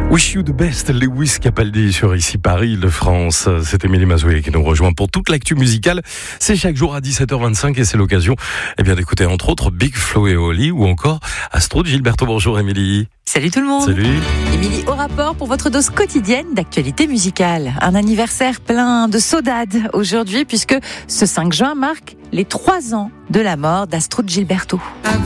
Wish you the best, Lewis Capaldi sur Ici Paris, de France. C'est Émilie Mazoué qui nous rejoint pour toute l'actu musicale. C'est chaque jour à 17h25 et c'est l'occasion d'écouter entre autres Big Flo et Oli ou encore Astro Gilberto. Bonjour Émilie. Salut tout le monde. Salut. Émilie au rapport pour votre dose quotidienne d'actualité musicale. Un anniversaire plein de saudade aujourd'hui puisque ce 5 juin marque les 3 ans de la mort d'Astro Gilberto.